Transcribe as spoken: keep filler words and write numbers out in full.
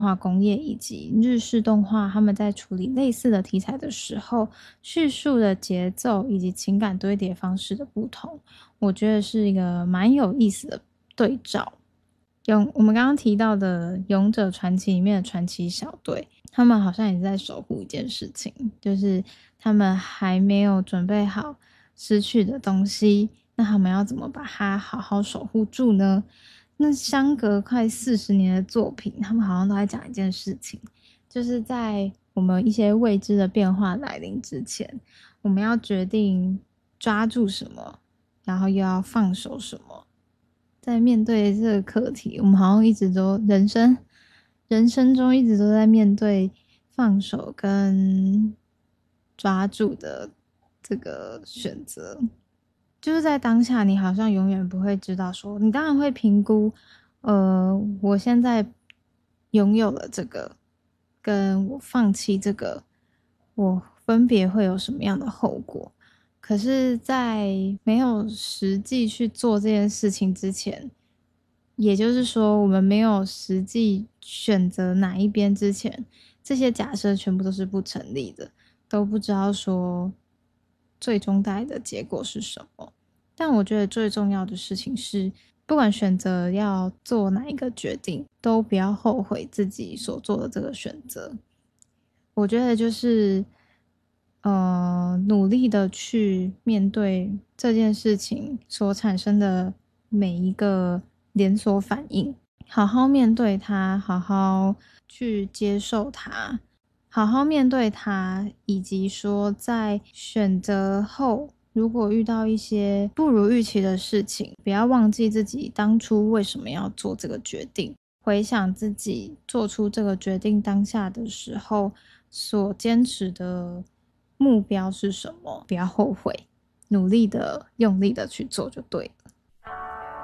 化工业以及日式动画，他们在处理类似的题材的时候，叙述的节奏以及情感堆叠方式的不同，我觉得是一个蛮有意思的对照。勇，我们刚刚提到的《勇者传奇》里面的传奇小队，他们好像也是在守护一件事情，就是他们还没有准备好失去的东西，那他们要怎么把它好好守护住呢？那相隔快四十年的作品，他们好像都在讲一件事情，就是在我们一些未知的变化来临之前，我们要决定抓住什么，然后又要放手什么。在面对这个课题，我们好像一直都人生人生中一直都在面对放手跟抓住的这个选择。就是在当下，你好像永远不会知道说，你当然会评估，呃，我现在拥有了这个，跟我放弃这个，我分别会有什么样的后果。可是在没有实际去做这件事情之前，也就是说我们没有实际选择哪一边之前，这些假设全部都是不成立的，都不知道说最终带来的结果是什么。但我觉得最重要的事情是，不管选择要做哪一个决定，都不要后悔自己所做的这个选择。我觉得就是呃，努力的去面对这件事情所产生的每一个连锁反应，好好面对它，好好去接受它，好好面对它，以及说在选择后，如果遇到一些不如预期的事情，不要忘记自己当初为什么要做这个决定，回想自己做出这个决定当下的时候所坚持的目标是什么，不要后悔，努力的用力的去做就对了。